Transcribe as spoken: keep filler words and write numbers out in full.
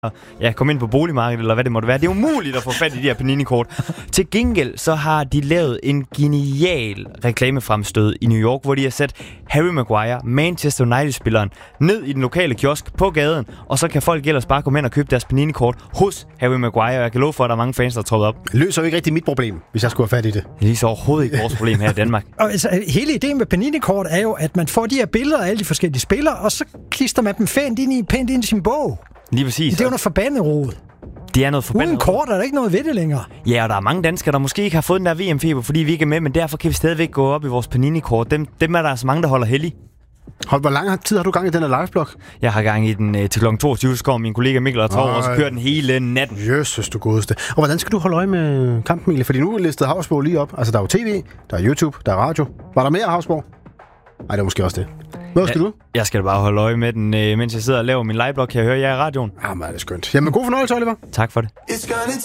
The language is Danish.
ja, komme ind på boligmarkedet, eller hvad det måtte være. Det er umuligt at få fat i de her Panini-kort. Til gengæld så har de lavet en genial reklamefremstød i New York, hvor de har sat Harry Maguire, Manchester United-spilleren, ned i den lokale kiosk på gaden, og så kan folk ellers bare komme ind og købe deres Panini-kort hos Harry Maguire. Jeg kan love for, at der er mange fans, der er troppet op. Løser jo ikke rigtig mit problem, hvis jeg skulle have fat i det. Det er så overhovedet ikke vores problem her i Danmark. Og altså, hele ideen med Panini-kort er jo, at man får de her billeder af alle de forskellige spillere, og så klister man dem pænt ind i, pænt ind i sin bog. Lige præcis. Det er jo noget forbandet rod. Det er noget forbandet. Uden kort er der ikke noget ved det længere. Ja, og der er mange danskere, der måske ikke har fået den der V M-feber, fordi vi ikke er med, men derfor kan vi stadigvæk gå op i vores Panini-kort. Dem, dem er der altså mange, der holder hellig. Hold, hvor lang tid har du gang i den her liveblog? Jeg har gang i den øh, til klokken toogtyve, så kommer min kollega Mikkel og Torv, og så kører den hele natten. Jøsses, du godeste. Og hvordan skal du holde øje med kampen, Mikkel? Fordi nu er listet Havsborg lige op. Altså, der er jo tv, der er YouTube, der er radio. Var der mere Havsborg? Nej, det er måske også det. Hvad skal ja, du? Jeg skal da bare holde øje med den, øh, mens jeg sidder og laver min liveblog. Kan jeg høre jer i radioen? Jamen, det er skønt. Jamen, god fornøjelse, Oliver. Tak for det.